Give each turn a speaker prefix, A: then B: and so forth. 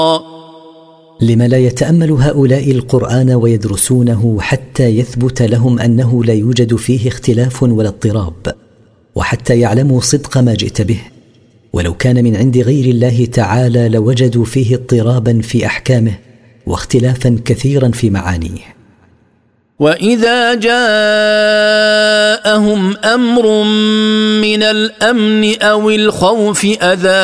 A: لم لا يتأمل هؤلاء القرآن ويدرسونه حتى يثبت لهم أنه لا يوجد فيه اختلاف ولا اضطراب، وحتى يعلموا صدق ما جئت به؟ ولو كان من عند غير الله تعالى لوجدوا فيه اضطرابا في أحكامه واختلافا كثيرا في معانيه.
B: وإذا جاءهم أمر من الأمن أو الخوف أذاعوا